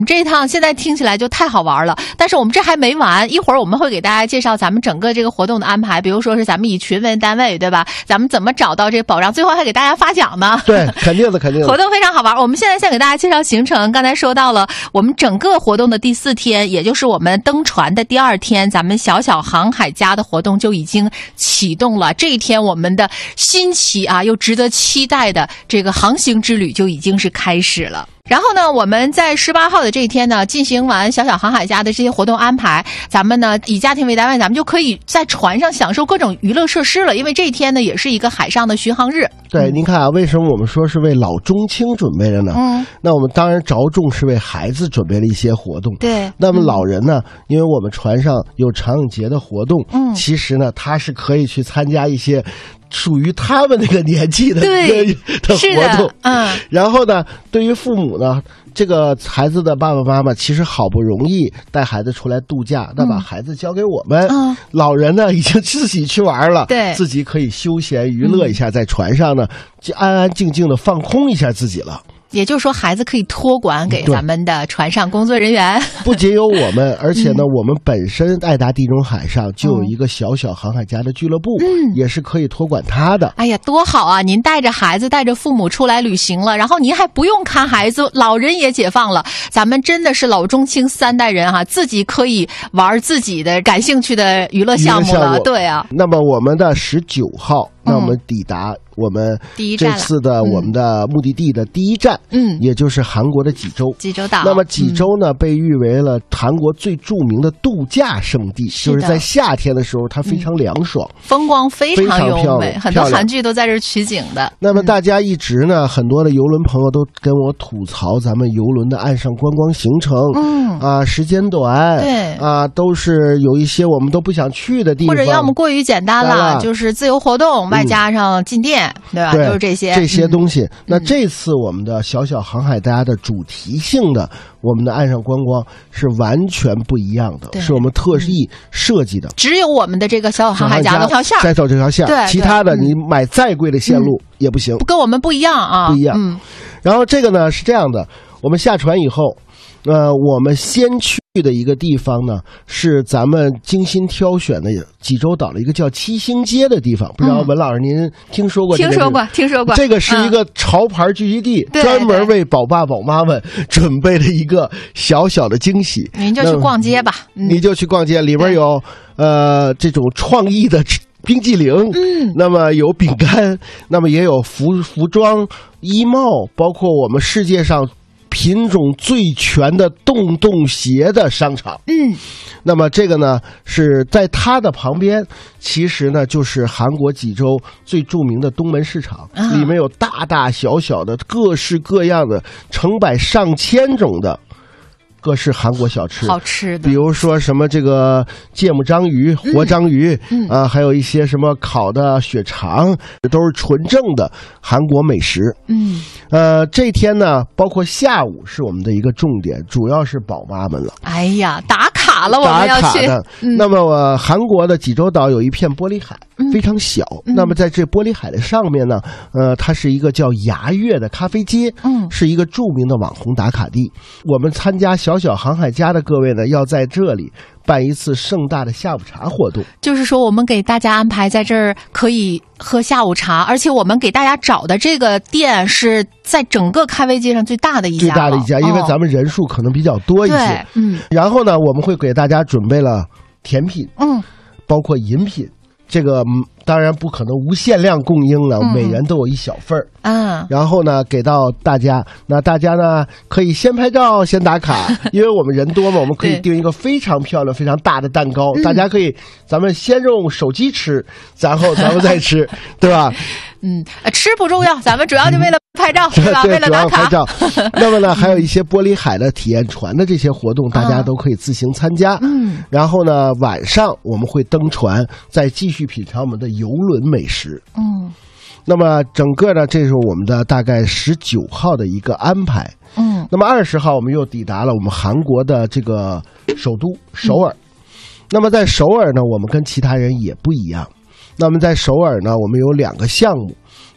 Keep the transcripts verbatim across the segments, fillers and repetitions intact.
这一趟现在听起来就太好玩了，但是我们这还没完，一会儿我们会给大家介绍咱们整个这个活动的安排，比如说是咱们以群为单位，对吧？咱们怎么找到这个保障，最后还给大家发奖呢。 对，肯定的，肯定的。 活动非常好玩，我们现在先给大家介绍行程。刚才说到了，我们整个活动的第四天，也就是我们登船的第二天，咱们小小航海家的活动就已经启动了。这一天，我们的新奇啊又值得期待的这个航行之旅就已经是开始了。然后呢，我们在十八号的这一天呢，进行完小小航海家的这些活动安排，咱们呢以家庭为单位，咱们就可以在船上享受各种娱乐设施了。因为这一天呢，也是一个海上的巡航日。 对，您看啊，为什么我们说是为老中青准备的呢？嗯，那我们当然着重是为孩子准备了一些活动。 对， 那么老人呢，嗯、因为我们船上有长影节的活动，嗯，其实呢，他是可以去参加一些属于他们那个年纪的对的活动。 嗯， 然后呢，对于父母呢，这个孩子的爸爸妈妈其实好不容易带孩子出来度假，那、嗯、把孩子交给我们，嗯，老人呢已经自己去玩了， 对， 自己可以休闲娱乐一下，嗯、在船上呢就安安静静的放空一下自己了。 也就是说，孩子可以托管给咱们的船上工作人员。 不仅有我们，而且呢，嗯、我们本身爱达地中海上就有一个小小航海家的俱乐部，嗯，也是可以托管他的。 哎呀，多好啊！您带着孩子，带着父母出来旅行了，然后您还不用看孩子，老人也解放了。咱们真的是老中青三代人哈、啊，自己可以玩自己的感兴趣的娱乐项目了。对啊。那么我们的十九号。那我们抵达我们这次的我们的目的地的第一站，嗯，也就是韩国的济州。 济州岛。 那么济州呢，嗯、被誉为了韩国最著名的度假胜地，是就是在夏天的时候，它非常凉爽， 嗯、风光非常优美，很多韩剧都在这取景的。 那么大家一直呢，很多的游轮朋友都跟我吐槽咱们游轮的岸上观光行程，嗯啊，时间短， 对啊，都是有一些我们都不想去的地方， 或者要么过于简单了，就是自由活动。外加上进店，嗯、对吧？ 对， 就是这些这些东西。嗯、那这次我们的小小航海家的主题性的，我们的岸上观光是完全不一样的，是我们特意设计的。 只有我们的这个小小航海家的条线， 再走这条线， 对， 其他的你买再贵的线路也不行， 跟我们不一样啊， 不一样。 嗯， 然后这个呢是这样的，我们下船以后。呃，我们先去的一个地方呢，是咱们精心挑选的济州岛的一个叫七星街的地方。不知道文老师您听说过这个？ 听说过，听说过。 这个是一个潮牌聚集地， 嗯、 专门为宝爸宝妈们准备的一个小小的惊喜。 您就去逛街吧， 嗯、你就去逛街，里边有呃这种创意的冰激凌，嗯，那么有饼干，那么也有服服装、衣帽，包括我们世界上品种最全的洞洞鞋的商场， 嗯， 那么这个呢是在它的旁边，其实呢就是韩国济州最著名的东门市场，啊、里面有大大小小的各式各样的成百上千种的各式韩国小吃， 好吃的， 比如说什么这个芥末章鱼、活章鱼，嗯嗯、啊，还有一些什么烤的血肠，都是纯正的韩国美食。嗯，呃，这天呢，包括下午是我们的一个重点，主要是宝妈们了。 哎呀，打卡了，我们要去。 打卡的。嗯、那么我韩国的济州岛有一片玻璃海，嗯、非常小。嗯、那么在这玻璃海的上面呢，呃，它是一个叫牙月的咖啡街，嗯，是一个著名的网红打卡地。我们参加小小航海家的各位呢，要在这里办一次盛大的下午茶活动。 就是说，我们给大家安排在这儿可以喝下午茶，而且我们给大家找的这个店是在整个咖啡街上最大的一家， 最大的一家，因为咱们人数可能比较多一些。 对，嗯。 然后呢，我们会给大家准备了甜品，嗯，包括饮品。这个当然不可能无限量供应了，嗯、每人都有一小份儿。嗯，然后呢给到大家，那大家呢可以先拍照先打卡，因为我们人多嘛，我们可以订一个非常漂亮非常大的蛋糕，大家可以咱们先用手机吃，然后咱们再吃，对吧？ 嗯，吃不重要，咱们主要就为了拍照，是吧？ 对， 为了打卡。 拍照。那么呢，还有一些玻璃海的体验船的这些活动，大家都可以自行参加。嗯。然后呢，晚上我们会登船，再继续品尝我们的游轮美食。嗯。那么整个呢，这是我们的大概十九号的一个安排。嗯。那么二十号我们又抵达了我们韩国的这个首都首尔。嗯、那么在首尔呢，我们跟其他人也不一样。那么在首尔呢，我们有两个项目。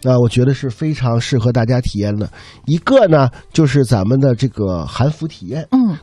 那我觉得是非常适合大家体验的。一个呢，就是咱们的这个韩服体验， 嗯，